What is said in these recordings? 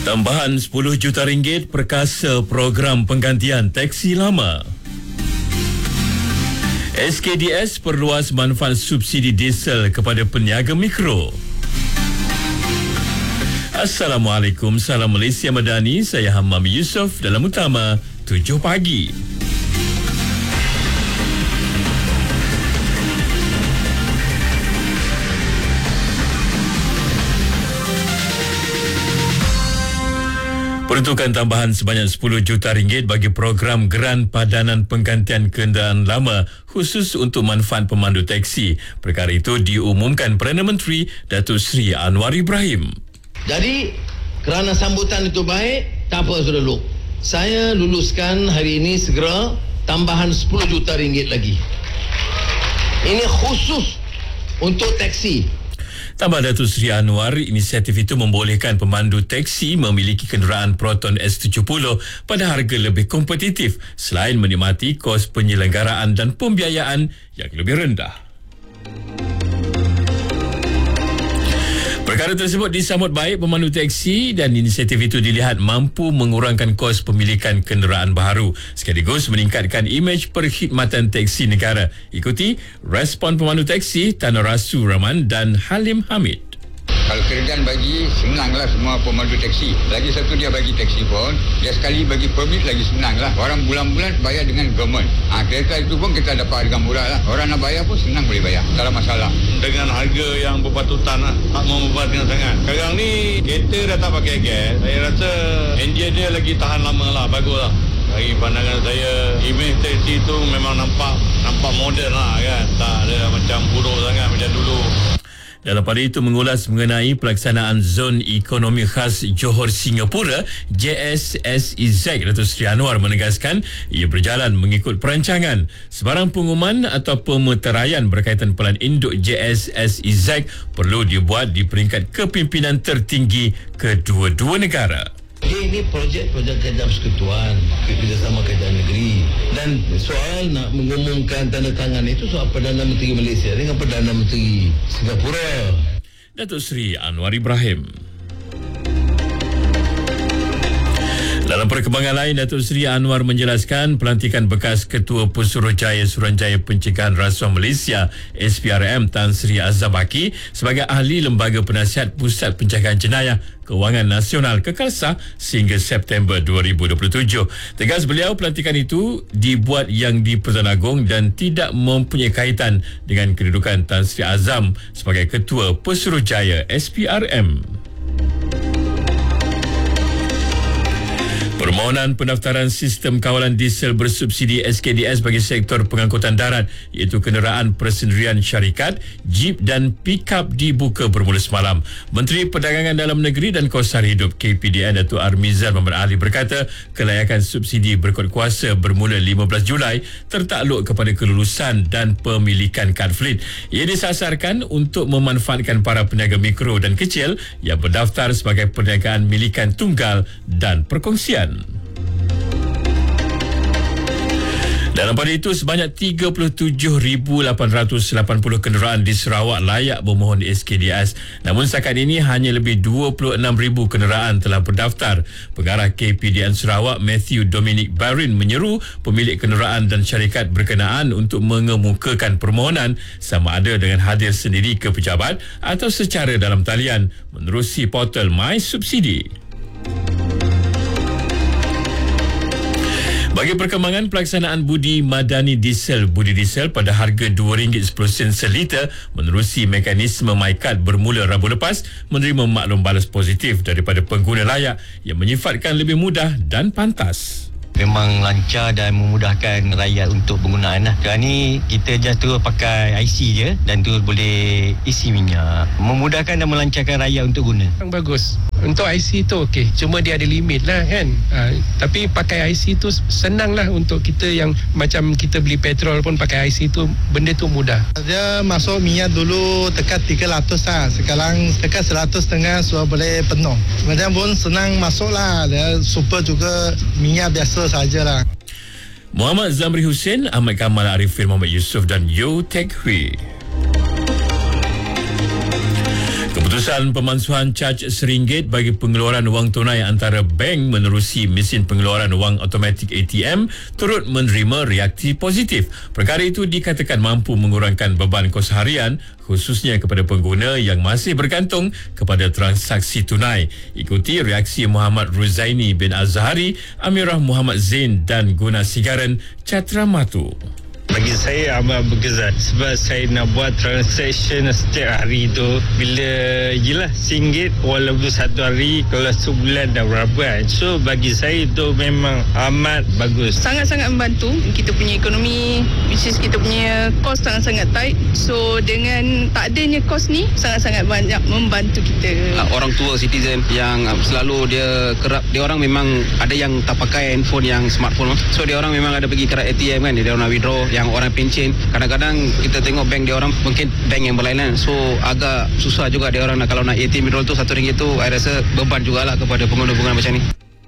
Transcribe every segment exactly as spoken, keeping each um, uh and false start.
Tambahan sepuluh juta ringgit perkasa program penggantian teksi lama. S K D S perluas manfaat subsidi diesel kepada peniaga mikro. Assalamualaikum, salam Malaysia Madani. Saya Hammam Yusof dalam utama tujuh pagi. Peruntukan tambahan sebanyak sepuluh juta ringgit bagi program Geran Padanan Penggantian Kenderaan Lama khusus untuk manfaat pemandu teksi. Perkara itu diumumkan Perdana Menteri Datuk Seri Anwar Ibrahim. Jadi, kerana sambutan itu baik, tak apa sudah dulu. Saya luluskan hari ini segera tambahan sepuluh juta ringgit lagi. Ini khusus untuk teksi. Tambah Datuk Seri Anwar, inisiatif itu membolehkan pemandu teksi memiliki kenderaan Proton S tujuh puluh pada harga lebih kompetitif selain menikmati kos penyelenggaraan dan pembiayaan yang lebih rendah. Perkara tersebut disambut baik pemandu teksi dan inisiatif itu dilihat mampu mengurangkan kos pemilikan kenderaan baharu sekaligus meningkatkan imej perkhidmatan teksi negara. Ikuti respon pemandu teksi Tan Rasu Rahman dan Halim Hamid. Kalau kerajaan bagi, senanglah semua pemandu teksi. Lagi satu dia bagi teksi pun, dia sekali bagi permit lagi senanglah. Orang bulan-bulan bayar dengan government. Ha, kereta itu pun kita dapat harga murah lah. Orang nak bayar pun senang boleh bayar. Tak ada masalah. Dengan harga yang berpatutan lah. Tak membebankan sangat. Sekarang ni, kereta dah tak pakai gas. Saya rasa enjin dia lagi tahan lama lah. Bagus lah. Bagi pandangan saya, imej teksi tu memang nampak nampak moden lah kan. Tak ada macam buruk sangat macam dulu. Dalam pada itu mengulas mengenai pelaksanaan Zon Ekonomi Khas Johor Singapura J S S E Z, Datuk Seri Anwar menegaskan ia berjalan mengikut perancangan. Sebarang pengumuman atau pemeteraian berkaitan pelan induk J S S E Z perlu dibuat di peringkat kepimpinan tertinggi kedua-dua negara. Ini projek-projek kerajaan persekutuan, kerjasama kerajaan negeri, dan soal nak mengumumkan tanda tangan itu soal Perdana Menteri Malaysia dengan Perdana Menteri Singapura. Datuk Seri Anwar Ibrahim. Dalam perkembangan lain, Datuk Seri Anwar menjelaskan pelantikan bekas Ketua Pesuruhjaya Suruhanjaya Pencegahan Rasuah Malaysia S P R M Tan Sri Azam Baki sebagai ahli Lembaga Penasihat Pusat Pencegahan Jenayah Kewangan Nasional kekal sah sehingga September dua ribu dua puluh tujuh. Tegas beliau, pelantikan itu dibuat yang di-Pertuan Agong dan tidak mempunyai kaitan dengan kedudukan Tan Sri Azam sebagai Ketua Pesuruhjaya S P R M. Permohonan pendaftaran sistem kawalan diesel bersubsidi S K D S bagi sektor pengangkutan darat iaitu kenderaan persendirian syarikat, jeep dan pick-up dibuka bermula semalam. Menteri Perdagangan Dalam Negeri dan Kos Sara Hidup K P D N Datuk Armizan Muhammad Ali berkata kelayakan subsidi berkuat kuasa bermula lima belas Julai tertakluk kepada kelulusan dan pemilikan kad fleet. Ia disasarkan untuk memanfaatkan para peniaga mikro dan kecil yang berdaftar sebagai perniagaan milikan tunggal dan perkongsian. Dalam pada itu, sebanyak tiga puluh tujuh ribu lapan ratus lapan puluh kenderaan di Sarawak layak bermohon S K D S. Namun setakat ini hanya lebih dua puluh enam ribu kenderaan telah berdaftar. Pengarah K P D N Sarawak Matthew Dominic Barin menyeru pemilik kenderaan dan syarikat berkenaan untuk mengemukakan permohonan sama ada dengan hadir sendiri ke pejabat atau secara dalam talian menerusi portal My Subsidi. Bagi perkembangan pelaksanaan budi madani diesel, budi diesel pada harga dua ringgit sepuluh sen seliter menerusi mekanisme MyCard bermula Rabu lepas menerima maklum balas positif daripada pengguna layak yang menyifatkan lebih mudah dan pantas. Memang lancar dan memudahkan rakyat untuk penggunaan lah. Sekarang ni kita just terus pakai I C je dan terus boleh isi minyak. Memudahkan dan melancarkan rakyat untuk guna. Bagus. Untuk I C tu okey. Cuma dia ada limit lah kan. Ha, tapi pakai I C tu senang lah untuk kita yang macam kita beli petrol pun pakai I C tu, benda tu mudah. Dia masuk minyak dulu tekat tiga ratus lah. Sekarang tekat seratus setengah sudah boleh penuh. Macam pun senang masuk lah. Dia super juga minyak biasa sajalah. Muhammad Zamri Hussein, Ahmad Kamal Arifin, Muhammad Yusof dan Yo Tek Hui. Urusan pemansuhan caj seringgit bagi pengeluaran wang tunai antara bank menerusi mesin pengeluaran wang automatik A T M turut menerima reaksi positif. Perkara itu dikatakan mampu mengurangkan beban kos harian khususnya kepada pengguna yang masih bergantung kepada transaksi tunai. Ikuti reaksi Muhammad Ruzaini bin Azhari, Amirah Muhammad Zain dan Guna Sigaran, Catra Matu. Bagi saya amat berkesan sebab saya nak buat transaction setiap hari tu. Bila yelah singgit walaupun satu hari, kalau sebulan dah berapa kan. So bagi saya itu memang amat bagus. Sangat-sangat membantu kita punya ekonomi, which is kita punya kos sangat-sangat tight. So dengan tak adanya kos ni sangat-sangat banyak membantu kita. Orang tua citizen yang selalu dia kerap, dia orang memang ada yang tak pakai handphone yang smartphone. So dia orang memang ada pergi kerat A T M kan, dia orang nak withdraw. Yang orang pencen, kadang-kadang kita tengok bank dia orang mungkin bank yang berlainan, so agak susah juga dia orang nak, kalau nak A T M withdrawal tu satu ringgit tu, saya rasa beban jugalah kepada pengguna-pengguna macam ni.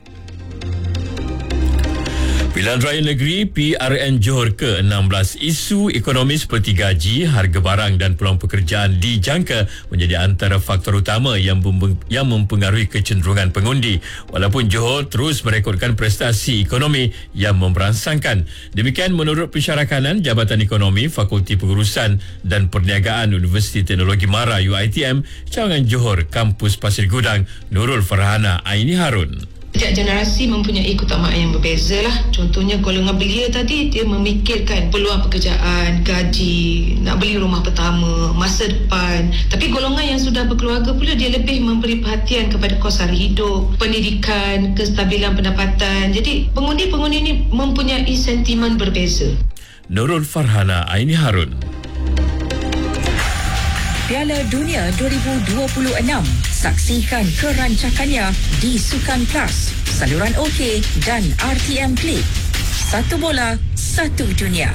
Pilihan Raya Negeri P R N Johor ke enam belas, isu ekonomi seperti gaji, harga barang dan peluang pekerjaan dijangka menjadi antara faktor utama yang yang mempengaruhi kecenderungan pengundi. Walaupun Johor terus merekodkan prestasi ekonomi yang memberangsangkan. Demikian menurut Pensyarakanan Jabatan Ekonomi Fakulti Pengurusan dan Perniagaan Universiti Teknologi Mara U I T M, Cawangan Johor, Kampus Pasir Gudang, Nurul Farhana Aini Harun. Setiap generasi mempunyai keutamaan yang berbeza lah. Contohnya golongan belia tadi, dia memikirkan peluang pekerjaan, gaji, nak beli rumah pertama, masa depan. Tapi golongan yang sudah berkeluarga pula, dia lebih memberi perhatian kepada kos sara hidup, pendidikan, kestabilan pendapatan. Jadi pengundi-pengundi ini mempunyai sentimen berbeza. Nurul Farhana Aini Harun. Piala Dunia dua ribu dua puluh enam. Saksikan kerancakannya di Sukan Plus, saluran OK dan R T M Play. Satu bola, satu dunia.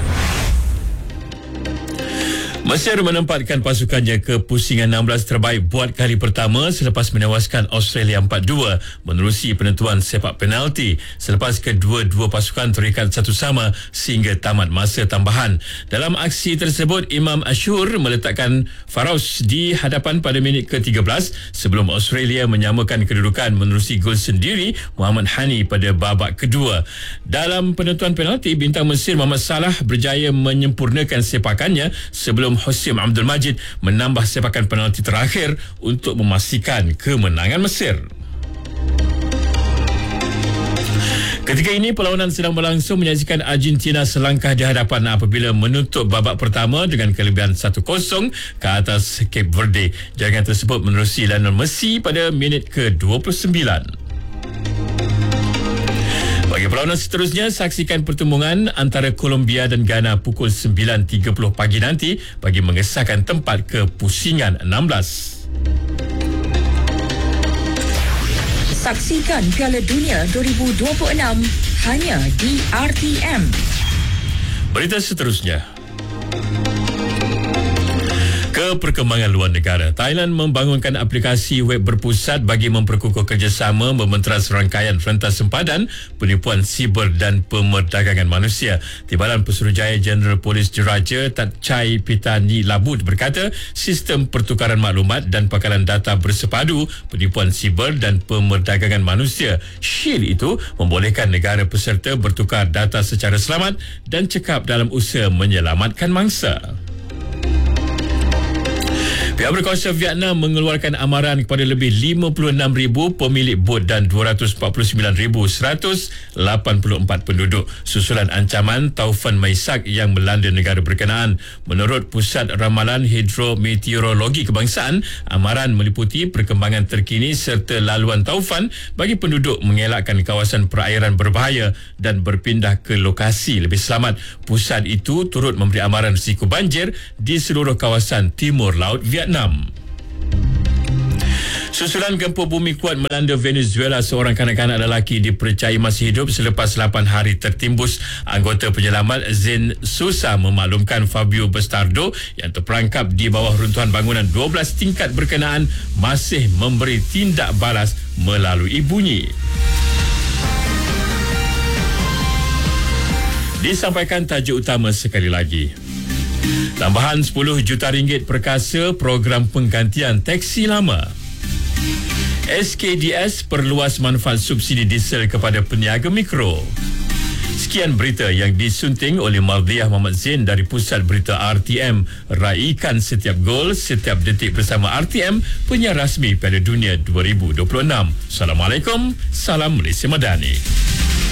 Mesir menempatkan pasukannya ke pusingan enam belas terbaik buat kali pertama selepas menewaskan Australia empat dua menerusi penentuan sepak penalti selepas kedua-dua pasukan terikat satu sama sehingga tamat masa tambahan. Dalam aksi tersebut, Imam Ashur meletakkan Faros di hadapan pada minit ke tiga belas sebelum Australia menyamakan kedudukan menerusi gol sendiri Muhammad Hani pada babak kedua. Dalam penentuan penalti, bintang Mesir Muhammad Salah berjaya menyempurnakan sepakannya sebelum Hosim Abdul Majid menambah sepakan penalti terakhir untuk memastikan kemenangan Mesir. Ketika ini, perlawanan sedang berlangsung menyaksikan Argentina selangkah di hadapan apabila menutup babak pertama dengan kelebihan satu kosong ke atas Cape Verde. Jaringan tersebut menerusi Lionel Messi pada minit ke dua puluh sembilan. Bagi perlawanan seterusnya, saksikan pertembungan antara Colombia dan Ghana pukul sembilan tiga puluh pagi nanti bagi mengesahkan tempat ke pusingan enam belas. Saksikan Piala Dunia dua ribu dua puluh enam hanya di R T M. Berita seterusnya. Ke perkembangan luar negara, Thailand membangunkan aplikasi web berpusat bagi memperkukuh kerjasama mementeras rangkaian rentas sempadan, penipuan siber dan pemerdagangan manusia. Timbalan Pesuruhjaya Jeneral Polis Diraja Tat Chai Pitani Labud berkata, sistem pertukaran maklumat dan pakaran data bersepadu, penipuan siber dan pemerdagangan manusia SHIELD itu membolehkan negara peserta bertukar data secara selamat dan cekap dalam usaha menyelamatkan mangsa. Pihak berkuasa Vietnam mengeluarkan amaran kepada lebih lima puluh enam ribu pemilik bot dan dua ratus empat puluh sembilan ribu seratus lapan puluh empat penduduk susulan ancaman taufan Maisak yang melanda negara berkenaan. Menurut Pusat Ramalan Hidrometeorologi Kebangsaan, amaran meliputi perkembangan terkini serta laluan taufan bagi penduduk mengelakkan kawasan perairan berbahaya dan berpindah ke lokasi lebih selamat. Pusat itu turut memberi amaran risiko banjir di seluruh kawasan timur laut Vietnam. Vietnam. Susulan gempa bumi kuat melanda Venezuela, seorang kanak-kanak lelaki dipercayai masih hidup selepas lapan hari tertimbus. Anggota penyelamat Zen Sosa memaklumkan Fabio Bastardo yang terperangkap di bawah runtuhan bangunan dua belas tingkat berkenaan masih memberi tindak balas melalui bunyi. Disampaikan tajuk utama sekali lagi. Tambahan sepuluh juta ringgit perkasa program penggantian teksi lama. S K D S perluas manfaat subsidi diesel kepada peniaga mikro. Sekian berita yang disunting oleh Mardiah Muhammad Zain dari Pusat Berita R T M. Raikan setiap gol, setiap detik bersama R T M, penyiar rasmi Piala Dunia dua ribu dua puluh enam. Assalamualaikum, salam Malaysia Madani.